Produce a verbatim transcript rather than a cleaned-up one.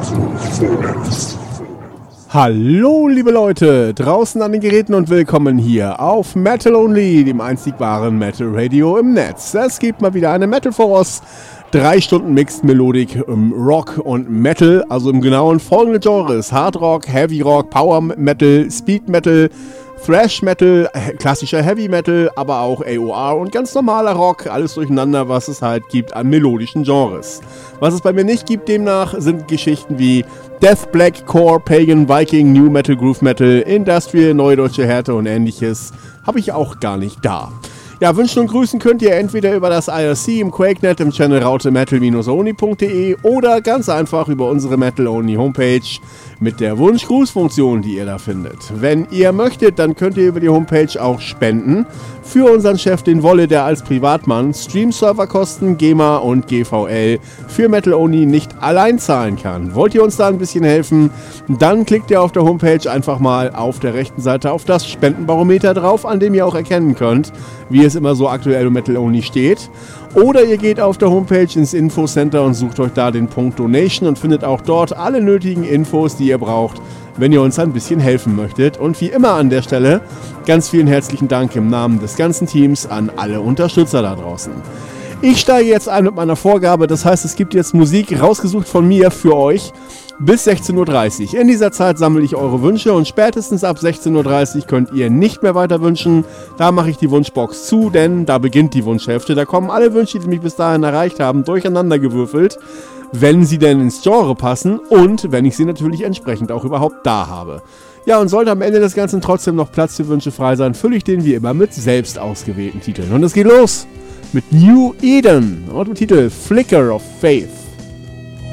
Hallo liebe Leute, draußen an den Geräten und willkommen hier auf Metal Only, dem einzig wahren Metal Radio im Netz. Es gibt mal wieder eine Metal Voraus, drei Stunden Mixed Melodik im Rock und Metal, also im genauen folgende Genres: Hard Rock, Heavy Rock, Power Metal, Speed Metal, Thrash Metal, klassischer Heavy Metal, aber auch A O R und ganz normaler Rock, alles durcheinander, was es halt gibt an melodischen Genres. Was es bei mir nicht gibt demnach, sind Geschichten wie Death, Black, Core, Pagan, Viking, New Metal, Groove Metal, Industrial, Neue Deutsche Härte und ähnliches habe ich auch gar nicht da. Ja, wünschen und grüßen könnt ihr entweder über das I R C im QuakeNet im Channel raute metal only punkt de oder ganz einfach über unsere Metal Only Homepage mit der Wunsch-Gruß-Funktion, die ihr da findet. Wenn ihr möchtet, dann könnt ihr über die Homepage auch spenden für unseren Chef, den Wolle, der als Privatmann Stream-Serverkosten, GEMA und G V L für Metal Only nicht allein zahlen kann. Wollt ihr uns da ein bisschen helfen, dann klickt ihr auf der Homepage einfach mal auf der rechten Seite auf das Spendenbarometer drauf, an dem ihr auch erkennen könnt, wie es immer so aktuell um Metal Only steht. Oder ihr geht auf der Homepage ins Infocenter und sucht euch da den Punkt Donation und findet auch dort alle nötigen Infos, die ihr braucht, wenn ihr uns ein bisschen helfen möchtet. Und wie immer an der Stelle, ganz vielen herzlichen Dank im Namen des ganzen Teams an alle Unterstützer da draußen. Ich steige jetzt ein mit meiner Vorgabe, das heißt, es gibt jetzt Musik rausgesucht von mir für euch bis sechzehn Uhr dreißig. In dieser Zeit sammle ich eure Wünsche und spätestens ab sechzehn Uhr dreißig könnt ihr nicht mehr weiter wünschen. Da mache ich die Wunschbox zu, denn da beginnt die Wunschhälfte. Da kommen alle Wünsche, die mich bis dahin erreicht haben, durcheinander gewürfelt, wenn sie denn ins Genre passen und wenn ich sie natürlich entsprechend auch überhaupt da habe. Ja, und sollte am Ende des Ganzen trotzdem noch Platz für Wünsche frei sein, fülle ich den wie immer mit selbst ausgewählten Titeln. Und es geht los mit New Eden und dem Titel Flicker of Faith.